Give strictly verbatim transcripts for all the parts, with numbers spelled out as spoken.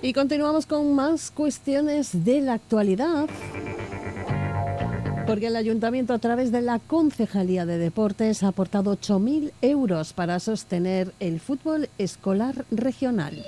Y continuamos con más cuestiones de la actualidad, porque el Ayuntamiento, a través de la Concejalía de Deportes, ha aportado ocho mil euros para sostener el fútbol escolar regional.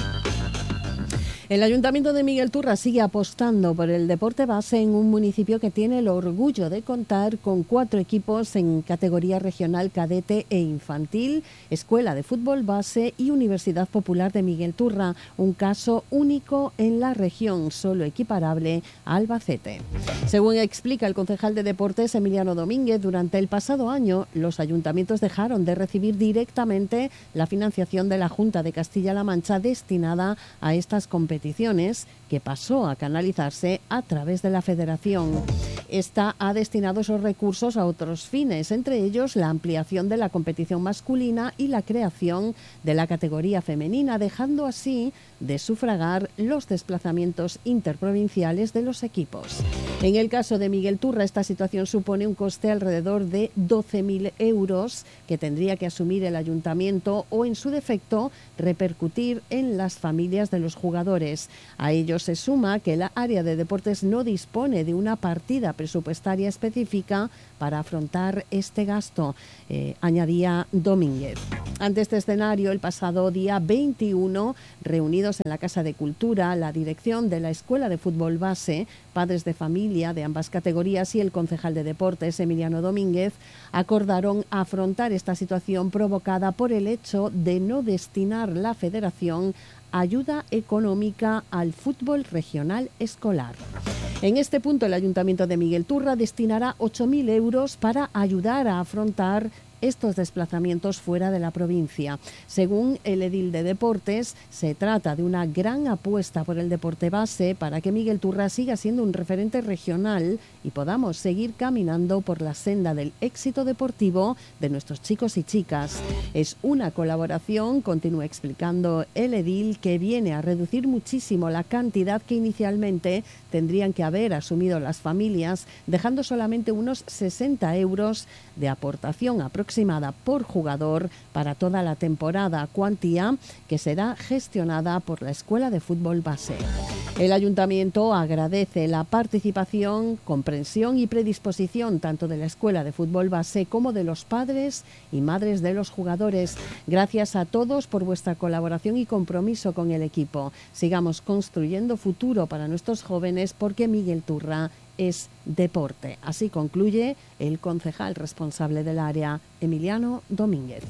El Ayuntamiento de Miguel Turra sigue apostando por el deporte base en un municipio que tiene el orgullo de contar con cuatro equipos en categoría regional cadete e infantil, Escuela de Fútbol Base y Universidad Popular de Miguel Turra, un caso único en la región, solo equiparable a Albacete. Según explica el concejal de Deportes, Emiliano Domínguez, durante el pasado año los ayuntamientos dejaron de recibir directamente la financiación de la Junta de Castilla-La Mancha destinada a estas competiciones, que pasó a canalizarse a través de la Federación. Esta ha destinado esos recursos a otros fines, entre ellos la ampliación de la competición masculina y la creación de la categoría femenina, dejando así de sufragar los desplazamientos interprovinciales de los equipos. En el caso de Miguel Turra, esta situación supone un coste alrededor de doce mil euros que tendría que asumir el ayuntamiento o, en su defecto, repercutir en las familias de los jugadores. A ello se suma que la área de deportes no dispone de una partida presupuestaria específica para afrontar este gasto, eh, añadía Domínguez. Ante este escenario, el pasado día veintiuno, reunidos en la Casa de Cultura, la dirección de la Escuela de Fútbol Base, padres de familia de ambas categorías y el concejal de Deportes, Emiliano Domínguez, acordaron afrontar esta situación provocada por el hecho de no destinar la Federación ayuda económica al fútbol regional escolar. En este punto, el Ayuntamiento de Miguel Turra destinará ocho mil euros para ayudar a afrontar estos desplazamientos fuera de la provincia. Según el edil de Deportes, se trata de una gran apuesta por el deporte base para que Miguel Turra siga siendo un referente regional y podamos seguir caminando por la senda del éxito deportivo de nuestros chicos y chicas. Es una colaboración, continúa explicando el edil, que viene a reducir muchísimo la cantidad que inicialmente tendrían que haber asumido las familias, dejando solamente unos sesenta euros de aportación aproximada por jugador para toda la temporada, cuantía que será gestionada por la Escuela de Fútbol Base. El Ayuntamiento agradece la participación, comprensión y predisposición tanto de la Escuela de Fútbol Base como de los padres y madres de los jugadores. Gracias a todos por vuestra colaboración y compromiso con el equipo. Sigamos construyendo futuro para nuestros jóvenes, porque Miguel Turra es deporte. Así concluye el concejal responsable del área, Emiliano Domínguez.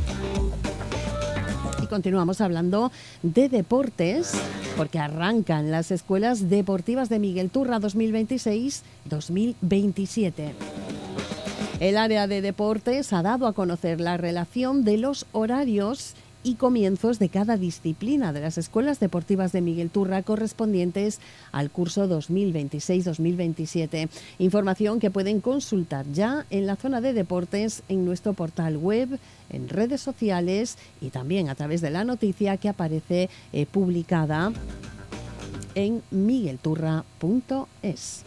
Y continuamos hablando de deportes, porque arrancan las escuelas deportivas de Miguel Turra dos mil veintiséis dos mil veintisiete. El área de deportes ha dado a conocer la relación de los horarios y comienzos de cada disciplina de las escuelas deportivas de Miguel Turra correspondientes al curso dos mil veintiséis dos mil veintisiete. Información que pueden consultar ya en la zona de deportes, en nuestro portal web, en redes sociales y también a través de la noticia que aparece eh, publicada en miguelturra punto es.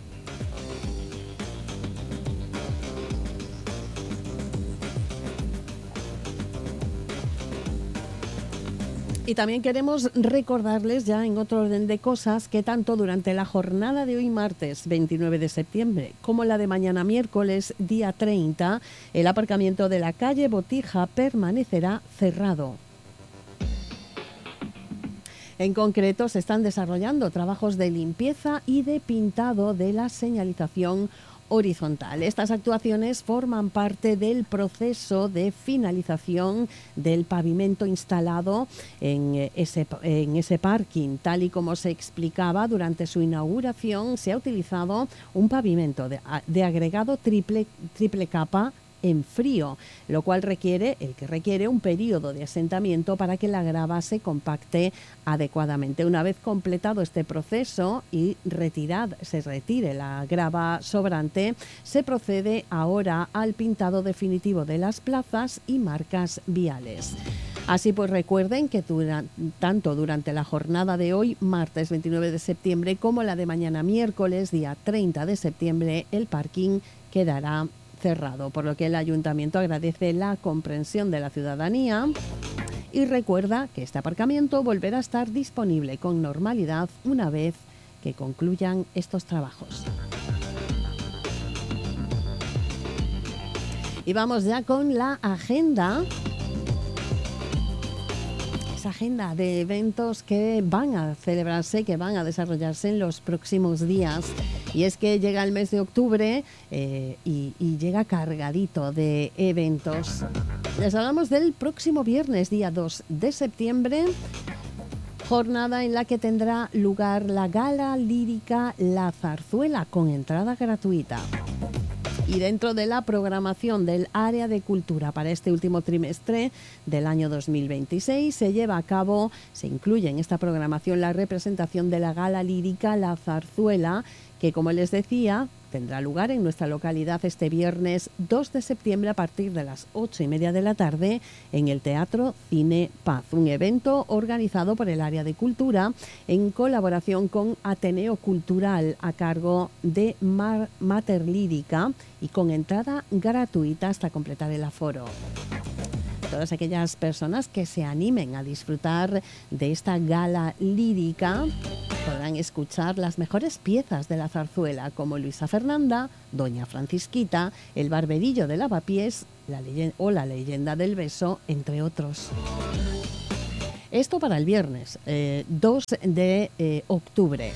Y también queremos recordarles, ya en otro orden de cosas, que tanto durante la jornada de hoy martes veintinueve de septiembre como la de mañana miércoles día treinta, el aparcamiento de la calle Botija permanecerá cerrado. En concreto, se están desarrollando trabajos de limpieza y de pintado de la señalización horizontal. Estas actuaciones forman parte del proceso de finalización del pavimento instalado en ese, en ese parking. Tal y como se explicaba durante su inauguración, se ha utilizado un pavimento de, de agregado triple, triple capa en frío, lo cual requiere, el que requiere un periodo de asentamiento para que la grava se compacte adecuadamente. Una vez completado este proceso y retirad, se retire la grava sobrante, se procede ahora al pintado definitivo de las plazas y marcas viales. Así pues, recuerden que dura, tanto durante la jornada de hoy, martes veintinueve de septiembre, como la de mañana miércoles, día treinta de septiembre, el parking quedará cerrado, por lo que el Ayuntamiento agradece la comprensión de la ciudadanía Y recuerda que este aparcamiento volverá a estar disponible con normalidad una vez que concluyan estos trabajos. Y vamos ya con la agenda. Esa agenda de eventos que van a celebrarse, que van a desarrollarse en los próximos días. Y es que llega el mes de octubre eh, y, y llega cargadito de eventos. Les hablamos del próximo viernes, día dos de septiembre, jornada en la que tendrá lugar la gala lírica La Zarzuela con entrada gratuita. Y dentro de la programación del área de cultura para este último trimestre del año dos mil veintiséis se lleva a cabo, se incluye en esta programación la representación de la gala lírica La Zarzuela, que, como les decía, tendrá lugar en nuestra localidad este viernes dos de septiembre a partir de las ocho y media de la tarde en el Teatro Cine Paz, un evento organizado por el área de cultura en colaboración con Ateneo Cultural a cargo de Mar Mater Lírica y con entrada gratuita hasta completar el aforo. Todas aquellas personas que se animen a disfrutar de esta gala lírica podrán escuchar las mejores piezas de la zarzuela, como Luisa Fernanda, Doña Francisquita, El Barberillo de Lavapiés la leyenda, o La Leyenda del Beso, entre otros. Esto para el viernes eh, dos de octubre.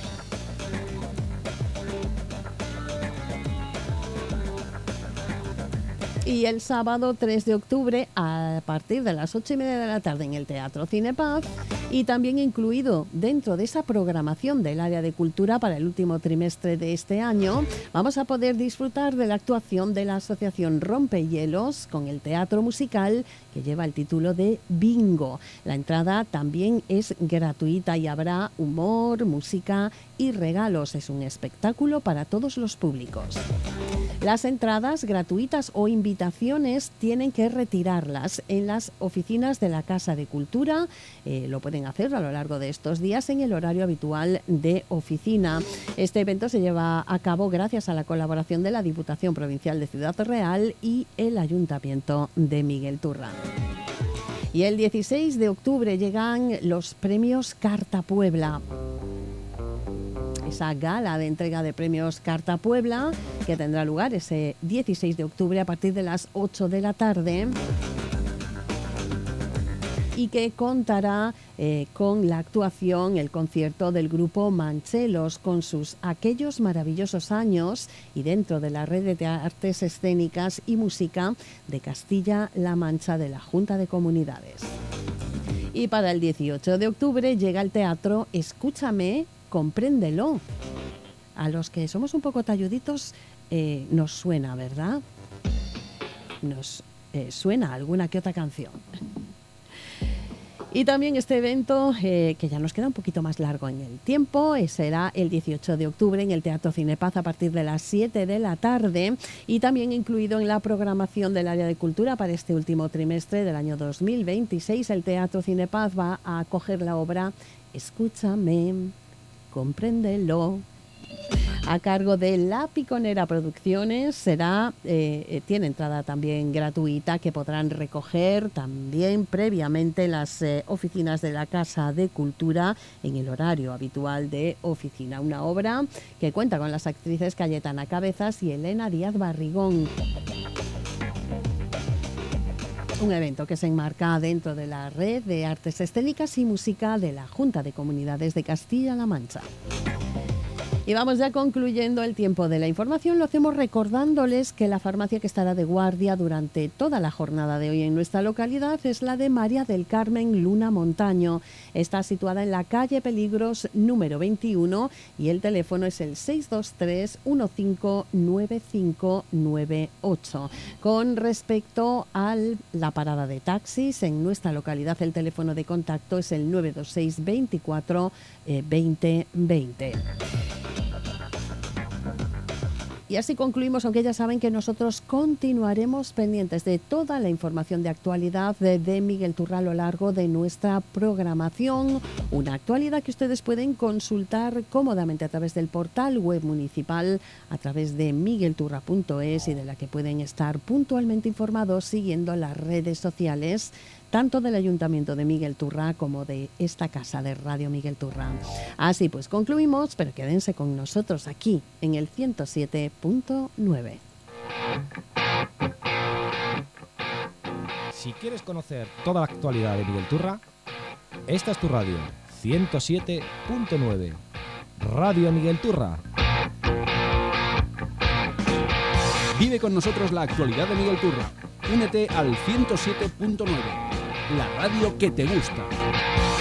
Y el sábado tres de octubre a partir de las ocho y media de la tarde en el Teatro Cine Paz, y también incluido dentro de esa programación del área de cultura para el último trimestre de este año, vamos a poder disfrutar de la actuación de la Asociación Rompehielos con el teatro musical que lleva el título de Bingo. La entrada también es gratuita y habrá humor, música y regalos. Es un espectáculo para todos los públicos. Las entradas gratuitas o invitaciones tienen que retirarlas en las oficinas de la Casa de Cultura. Eh, lo pueden hacer a lo largo de estos días en el horario habitual de oficina. Este evento se lleva a cabo gracias a la colaboración de la Diputación Provincial de Ciudad Real y el Ayuntamiento de Miguel Turra. Y el dieciséis de octubre llegan los premios Carta Puebla. Esa gala de entrega de premios Carta Puebla que tendrá lugar ese dieciséis de octubre a partir de las ocho de la tarde y que contará eh, con la actuación, el concierto del grupo Manchelos con sus Aquellos maravillosos años y dentro de la red de artes escénicas y música de Castilla-La Mancha de la Junta de Comunidades. Y para el dieciocho de octubre llega al teatro Escúchame, Compréndelo. A los que somos un poco talluditos eh, nos suena, ¿verdad? Nos eh, suena alguna que otra canción. Y también este evento, eh, que ya nos queda un poquito más largo en el tiempo, eh, será el dieciocho de octubre en el Teatro Cine Paz a partir de las siete de la tarde y también incluido en la programación del área de cultura para este último trimestre del año dos mil veintiséis. El Teatro Cine Paz va a acoger la obra Escúchame, Compréndelo, a cargo de La Piconera Producciones. Será eh, tiene entrada también gratuita que podrán recoger también previamente las eh, oficinas de la Casa de Cultura en el horario habitual de oficina. Una obra que cuenta con las actrices Cayetana Cabezas y Elena Díaz Barrigón. Un evento que se enmarca dentro de la red de artes escénicas y música de la Junta de Comunidades de Castilla-La Mancha. Y vamos ya concluyendo el tiempo de la información. Lo hacemos recordándoles que la farmacia que estará de guardia durante toda la jornada de hoy en nuestra localidad es la de María del Carmen Luna Montaño. Está situada en la calle Peligros número veintiuno y el teléfono es el seis dos tres, uno cinco nueve cinco nueve ocho. Con respecto a la parada de taxis en nuestra localidad, el teléfono de contacto es el nueve dos seis, veinticuatro, veinte veinte. Y así concluimos, aunque ya saben que nosotros continuaremos pendientes de toda la información de actualidad de, de Miguel Turra a lo largo de nuestra programación. Una actualidad que ustedes pueden consultar cómodamente a través del portal web municipal, a través de miguelturra punto es, y de la que pueden estar puntualmente informados siguiendo las redes sociales tanto del Ayuntamiento de Miguel Turra como de esta casa de Radio Miguel Turra. Así pues concluimos, pero quédense con nosotros aquí en el ciento siete punto nueve. Si quieres conocer toda la actualidad de Miguel Turra, esta es tu radio, ciento siete punto nueve. Radio Miguel Turra. Vive con nosotros la actualidad de Miguel Turra. Únete al ciento siete punto nueve, la radio que te gusta.